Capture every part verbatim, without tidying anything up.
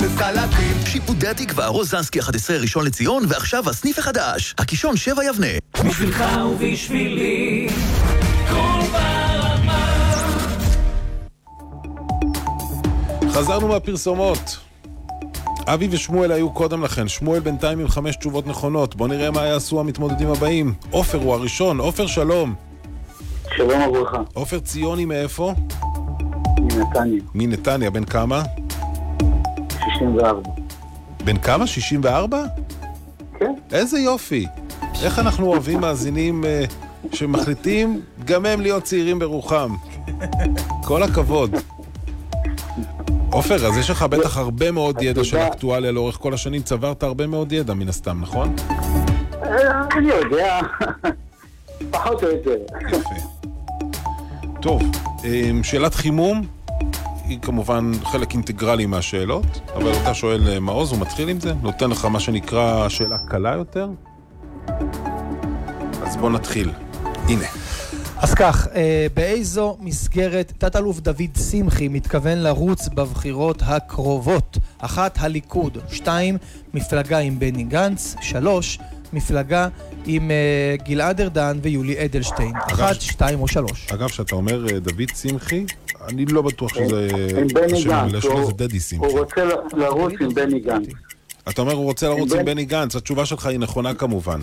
וסלטים. שיפודי התקווה, רוזנסקי אחת עשרה ראשון לציון, ועכשיו הסניף החדש, הקישון שבע יבנה. בשבילך ובשבילי, כל ברמה. חזרנו מהפרסומות. אבי ושמואל היו קודם לכן. שמואל בינתיים עם חמש תשובות נכונות. בוא נראה מה יעשו המתמודדים הבאים. עופר הוא הראשון. עופר, שלום. שלום וברכה. עופר ציוני מאיפה? מנתניה. מנתניה. בן כמה? שישים וארבע. בן כמה? שישים וארבע? כן. איזה יופי. איך אנחנו אוהבים מאזינים uh, שמחליטים גם הם להיות צעירים ברוחם. כל הכבוד. עופר, אז יש לך בטח הרבה מאוד ידע של אקטואליה לאורך כל השנים. צברת הרבה מאוד ידע מן הסתם, נכון? אני יודע. פחות או יותר. יפה. טוב, שאלת חימום היא כמובן חלק אינטגרלי מהשאלות, אבל אתה שואל מעוז, הוא מתחיל עם זה? נותן לך מה שנקרא שאלה קלה יותר? אז בוא נתחיל. הנה. אז כך, באיזו מסגרת תת-אלוף דוד שמחי מתכוון לרוץ בבחירות הקרובות? אחת, הליכוד. שתיים, מפלגה עם בני גנץ. שלוש, מפלגה עם uh, גלעד ארדן ויולי אדלשטיין. אחת, שתיים או שלוש. אגב, שאתה אומר דוד שמחי, אני לא בטוח שזה... עם בני גנץ. זה דדי שמחי. הוא רוצה לרוץ עם בני גנץ. אתה אומר הוא רוצה לרוץ עם בני גנץ. התשובה שלך היא נכונה כמובן.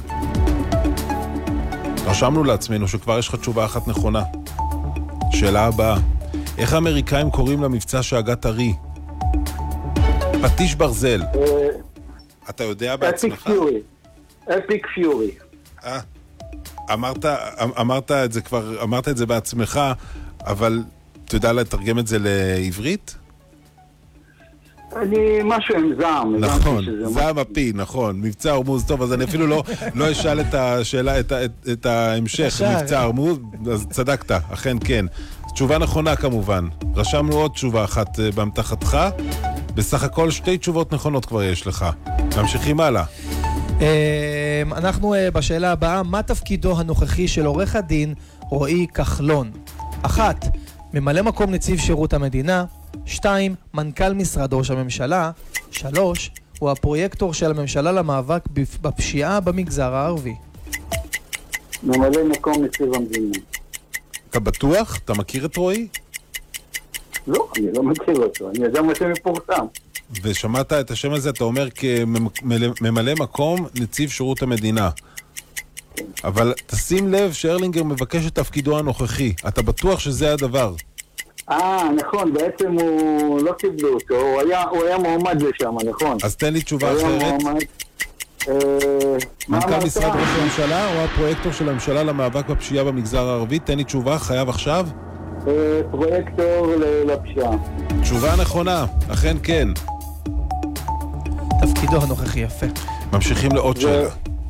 רשמנו לעצמנו שכבר יש לך תשובה אחת נכונה. שאלה הבאה. איך האמריקאים קוראים למבצע שהגת הרי? פטיש ברזל. אתה יודע בעצמך? אפיק פיורי. אה, אמרת, אמרת את זה כבר, אמרת את זה בעצמך, אבל אתה יודע לתרגם את זה לעברית? אני משהו עם זעם. נכון, זעם הפי, נכון. מבצע ארמוז, טוב, אז אני אפילו לא, לא אשאל את השאלה, את, את, את ההמשך, מבצע ארמוז, אז צדקת, אכן כן. תשובה נכונה כמובן. רשמנו עוד תשובה אחת באמתחתך. בסך הכל שתי תשובות נכונות כבר יש לך. ממשיכים הלאה. אנחנו בשאלה הבאה, מה תפקידו הנוכחי של עורך הדין רועי כחלון? אחת, ממלא מקום נציב שירות המדינה. שתיים, מנכ"ל משרד ראש הממשלה. שלוש, הוא הפרויקטור של הממשלה למאבק בפשיעה במגזר הערבי. ממלא מקום נציב המדינה. אתה בטוח? אתה מכיר את רועי? לא, אני לא מכיר אותו. אני יודע מה שמפורסם. ושמעת את השם הזה, אתה אומר כממלא מקום נציב שירות המדינה. אבל תשים לב שארלינגר מבקש את תפקידו הנוכחי. אתה בטוח שזה הדבר? אה, נכון, בעצם הוא לא קיבלו אותו, הוא היה, הוא היה מועמד לשם, נכון. אז תן לי תשובה אחרת. מנכ"ל משרד ראש הממשלה או הפרויקטור של הממשלה למאבק בפשיעה במגזר הערבי? תן לי תשובה, חייב עכשיו? פרויקטור לפשיעה. תשובה נכונה, אכן כן. תפקידו הנוכחי, יפה. ממשיכים לעוד שאלה.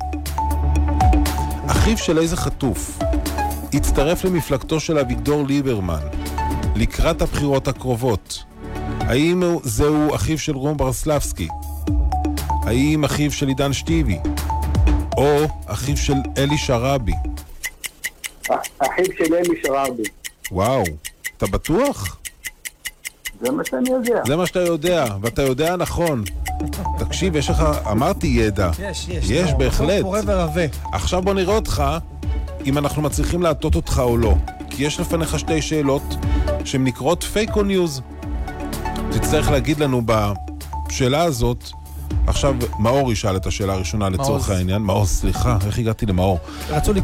אחיו של איזה חטוף הצטרף למפלגתו של אביגדור ליברמן לקראת הבחירות הקרובות? האם זהו אחיו של רום ברסלבסקי? האם אחיו של עידן שטיבי? או אחיו של אלי שרעבי? אחיו של אלי שרעבי. וואו, אתה בטוח? זה מה שאני יודע. זה מה שאתה יודע, ואתה יודע נכון. תקשיב, יש לך, אמרתי ידע. יש, יש. יש, בהחלט. מורה ורבה. עכשיו בוא נראה אותך, אם אנחנו מצליחים להטות אותך או לא. כי יש לפניך שתי שאלות שהן נקראות פייק או ניוז. תצטרך להגיד לנו בשאלה הזאת, עכשיו מאור ישאל את השאלה הראשונה לצורך העניין. מאור, סליחה, איך הגעתי למאור? רצו